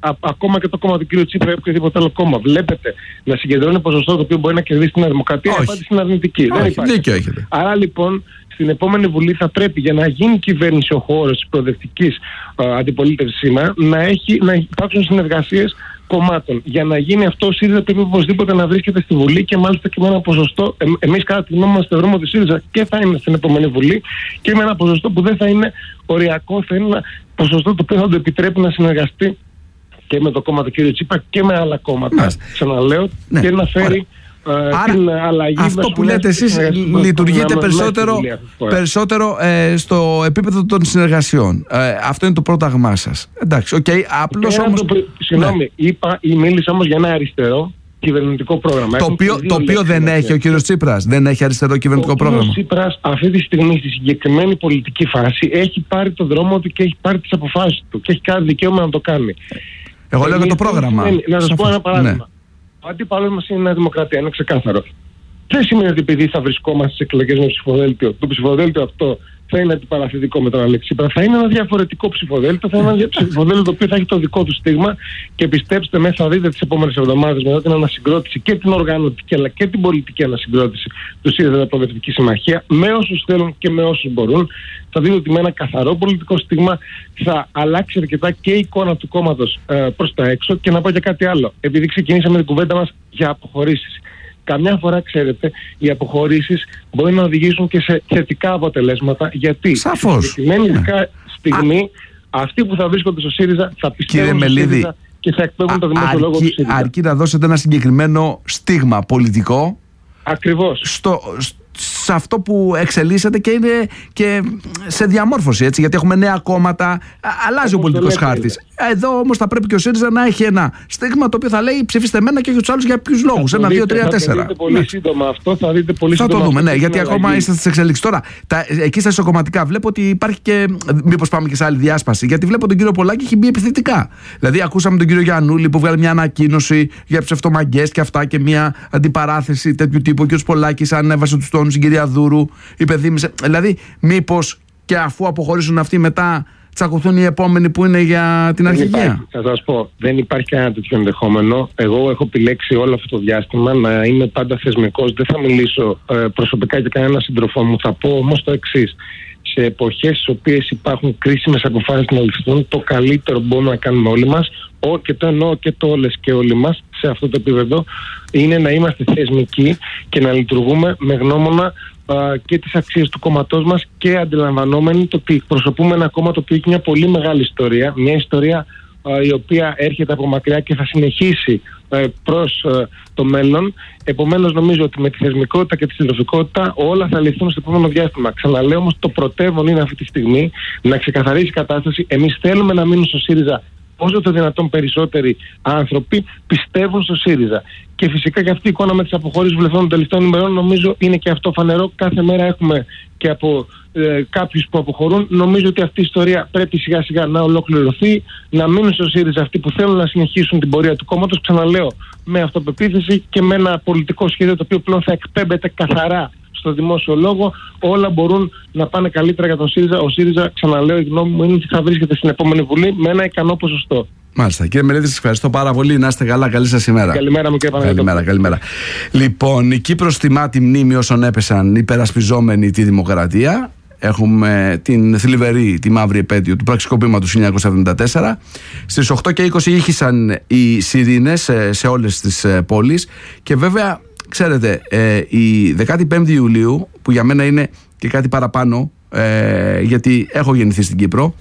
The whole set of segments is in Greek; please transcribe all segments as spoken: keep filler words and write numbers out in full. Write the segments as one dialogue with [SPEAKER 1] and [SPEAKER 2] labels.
[SPEAKER 1] α, ακόμα και το κόμμα του κ. Τσίπρα ή οποιοδήποτε άλλο κόμμα, βλέπετε να συγκεντρώνει ποσοστό το οποίο μπορεί να κερδίσει την Δημοκρατία, η απάντηση είναι αρνητική.
[SPEAKER 2] Όχι,
[SPEAKER 1] δεν υπάρχει.
[SPEAKER 2] Δίκιο έχετε.
[SPEAKER 1] Άρα λοιπόν στην επόμενη Βουλή θα πρέπει, για να γίνει κυβέρνηση ο χώρος της προοδευτικής αντιπολίτευσης σήμερα, να, έχει, να υπάρξουν συνεργασίες κομμάτων. Για να γίνει αυτό, ο ΣΥΡΙΖΑ πρέπει οπωσδήποτε να βρίσκεται στη Βουλή και μάλιστα και με ένα ποσοστό. Ε, εμείς κατά τη γνώμη μας θεωρούμε ότι ο ΣΥΡΙΖΑ και θα είναι στην επόμενη Βουλή και με ένα ποσοστό που δεν θα είναι οριακό, θα είναι ένα ποσοστό το οποίο θα του επιτρέπει να συνεργαστεί και με το κόμμα του κ. Τσίπρα και με άλλα κόμματα. Μάλιστα. Ξαναλέω, ναι. Και να φέρει.
[SPEAKER 2] Άρα, την αλλαγή αυτό που λέτε εσείς λειτουργείτε περισσότερο, περισσότερο ε, στο επίπεδο των συνεργασιών. Ε, αυτό είναι το πρόταγμά σας. Εντάξει, οκ, okay, απλώς όμως...
[SPEAKER 1] Το, συγγνώμη, ναι. είπα ή μίλησα όμως για ένα αριστερό κυβερνητικό πρόγραμμα.
[SPEAKER 2] Το οποίο, το οποίο δεν έχει ο κύριος Τσίπρας. Δεν έχει αριστερό κυβερνητικό
[SPEAKER 1] ο
[SPEAKER 2] πρόγραμμα.
[SPEAKER 1] Ο κύριος Τσίπρας αυτή τη στιγμή στη συγκεκριμένη πολιτική φάση έχει πάρει το δρόμο του και έχει πάρει τις αποφάσεις του και έχει κάνει δικαίωμα να το κάνει.
[SPEAKER 2] Εγώ λέω για το πρόγραμμα.
[SPEAKER 1] Να σας πω ένα παράδειγμα. Ναι. Ο αντίπαλος μας είναι η Νέα Δημοκρατία, είναι ξεκάθαρο. Δεν σημαίνει ότι επειδή θα βρισκόμαστε στις εκλογές με ψηφοδέλτιο, το ψηφοδέλτιο αυτό θα είναι αντιπαραθετικό με τον Αλέξη Τσίπρα. Θα είναι ένα διαφορετικό ψηφοδέλτιο, θα είναι ένα ψηφοδέλτιο το οποίο θα έχει το δικό του στίγμα και πιστέψτε με, θα δείτε τις επόμενες εβδομάδες μετά την ανασυγκρότηση και την οργανωτική αλλά και την πολιτική ανασυγκρότηση του ΣΥΡΙΖΑ Προοδευτική Συμμαχία, με όσους θέλουν και με όσους μπορούν. Θα δείτε ότι με ένα καθαρό πολιτικό στίγμα θα αλλάξει αρκετά και η εικόνα του κόμματος ε, προς τα έξω. Και να πω και κάτι άλλο. Επειδή ξεκινήσαμε την κουβέντα μας για αποχωρήσεις. Καμιά φορά, ξέρετε, οι αποχωρήσεις μπορεί να οδηγήσουν και σε θετικά αποτελέσματα. Γιατί
[SPEAKER 2] σαφώς.
[SPEAKER 1] Στη συγκεκριμένη στιγμή Α. αυτοί που θα βρίσκονται στο ΣΥΡΙΖΑ θα πιστεύουν στο ΣΥΡΙΖΑ και θα εκπέμπουν το δημόσιο λόγο του ΣΥΡΙΖΑ.
[SPEAKER 2] Αρκεί να δώσετε ένα συγκεκριμένο στίγμα πολιτικό.
[SPEAKER 1] Ακριβώς.
[SPEAKER 2] Στο, σε αυτό που εξελίσσεται και είναι και σε διαμόρφωση, έτσι, γιατί έχουμε νέα κόμματα, αλλάζει ο πολιτικός χάρτης. Εδώ όμως θα πρέπει και ο ΣΥΡΙΖΑ να έχει ένα στίγμα το οποίο θα λέει ψηφίστε εμένα και για τους άλλους για ποιους λόγους. Ένα, δύο, τρία, τέσσερα.
[SPEAKER 1] Θα δείτε πολύ ναι. σύντομα αυτό, θα δείτε πολύ
[SPEAKER 2] θα
[SPEAKER 1] σύντομα.
[SPEAKER 2] Θα το δούμε,
[SPEAKER 1] αυτό,
[SPEAKER 2] ναι, γιατί ακόμα αλλαγή. Είστε στις εξελίξεις. Τώρα, τα, εκεί στα ισοκομματικά βλέπω ότι υπάρχει και. Μήπως πάμε και σε άλλη διάσπαση, γιατί βλέπω τον κύριο Πολάκη έχει μπει επιθετικά. Δηλαδή, ακούσαμε τον κύριο Γιαννούλη που βγάλε μια ανακοίνωση για ψευτομαγκές και αυτά και μια αντιπαράθεση τέτοιου τύπου. Ο κύριο Πολάκης ανέβασε τους τόνους, η κυρία Δούρου υπενθύμησε. Δηλαδή, μήπως και αφού αποχωρήσουν αυτοί μετά. Τσακωθούν οι επόμενοι που είναι για την αρχηγία.
[SPEAKER 1] Θα σας πω, δεν υπάρχει κανένα τέτοιο ενδεχόμενο. Εγώ έχω επιλέξει όλο αυτό το διάστημα να είμαι πάντα θεσμικός. Δεν θα μιλήσω ε, προσωπικά για κανένα σύντροφό μου. Θα πω όμως το εξής. Σε εποχές στις οποίες υπάρχουν κρίσιμες αποφάσεις να ληφθούν, το καλύτερο που μπορούμε να κάνουμε όλοι μας, ό, και το εννοώ και το όλες και όλοι μας σε αυτό το επίπεδο, είναι να είμαστε θεσμικοί και να λειτουργούμε με γνώμονα Uh, και τις αξίες του κόμματός μας και αντιλαμβανόμενοι το ότι εκπροσωπούμε ένα κόμμα το οποίο έχει μια πολύ μεγάλη ιστορία, μια ιστορία uh, η οποία έρχεται από μακριά και θα συνεχίσει uh, προς uh, το μέλλον. Επομένως νομίζω ότι με τη θεσμικότητα και τη συντροφικότητα όλα θα λυθούν στο επόμενο διάστημα. Ξαναλέω όμως το πρωτεύον είναι αυτή τη στιγμή να ξεκαθαρίσει η κατάσταση. Εμείς θέλουμε να μείνουν στο ΣΥΡΙΖΑ όσο το δυνατόν περισσότεροι άνθρωποι πιστεύουν στο ΣΥΡΙΖΑ. Και φυσικά και αυτή η εικόνα με τις αποχωρήσεις βουλευτών των τελευταίων ημερών νομίζω είναι και αυτό φανερό. Κάθε μέρα έχουμε και από ε, κάποιους που αποχωρούν. Νομίζω ότι αυτή η ιστορία πρέπει σιγά σιγά να ολοκληρωθεί, να μείνουν στο ΣΥΡΙΖΑ αυτοί που θέλουν να συνεχίσουν την πορεία του κόμματος. Ξαναλέω, με αυτοπεποίθηση και με ένα πολιτικό σχέδιο το οποίο πλέον θα εκπέμπεται καθαρά στο δημόσιο λόγο. Όλα μπορούν να πάνε καλύτερα για τον ΣΥΡΙΖΑ. Ο ΣΥΡΙΖΑ, ξαναλέω, η γνώμη μου είναι ότι θα βρίσκεται στην επόμενη Βουλή με ένα ικανό ποσοστό.
[SPEAKER 2] Μάλιστα. Κύριε Μελέτη, σας ευχαριστώ πάρα πολύ. Να είστε καλά. Καλή σας ημέρα.
[SPEAKER 1] Καλημέρα μου, κύριε Παναγιώτη.
[SPEAKER 2] Καλημέρα, καλημέρα. Λοιπόν, η Κύπρος τιμά τη μνήμη όσων έπεσαν υπερασπιζόμενοι τη δημοκρατία. Έχουμε την θλιβερή, τη μαύρη επέτειο του πραξικοπήματος του χίλια εννιακόσια εβδομήντα τέσσερα. Στις οκτώ και είκοσι ήχησαν οι σιρήνες σε, σε όλες τις πόλεις. Και βέβαια, ξέρετε, ε, η δεκαπέντε Ιουλίου, που για μένα είναι και κάτι παραπάνω, ε, γιατί έχω γεννηθεί στην Κύπρο,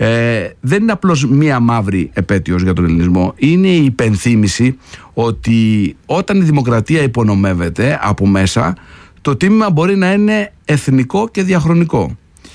[SPEAKER 2] ε, δεν είναι απλώς μία μαύρη επέτειος για τον ελληνισμό. Είναι η υπενθύμηση ότι όταν η δημοκρατία υπονομεύεται από μέσα, το τίμημα μπορεί να είναι εθνικό και διαχρονικό.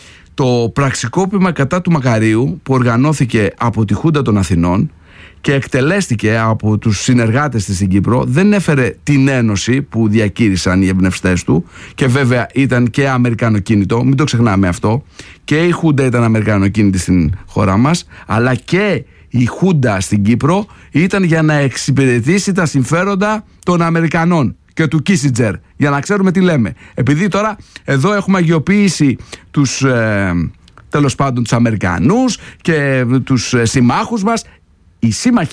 [SPEAKER 2] Το πραξικόπημα κατά του Μακαρίου, που οργανώθηκε από τη Χούντα των Αθηνών και εκτελέστηκε από τους συνεργάτες της στην Κύπρο, δεν έφερε την ένωση που διακήρυσαν οι εμπνευστές του, και βέβαια ήταν και αμερικανοκίνητο, μην το ξεχνάμε αυτό, και η Χούντα ήταν αμερικανοκίνητη στην χώρα μας, αλλά και η Χούντα στην Κύπρο ήταν για να εξυπηρετήσει τα συμφέροντα των Αμερικανών και του Κίσιντζερ, για να ξέρουμε τι λέμε. Επειδή τώρα εδώ έχουμε αγιοποιήσει τους ε, τέλος πάντων τους Αμερικανούς και τους ε, συμμάχους μας, οι σύμμαχοι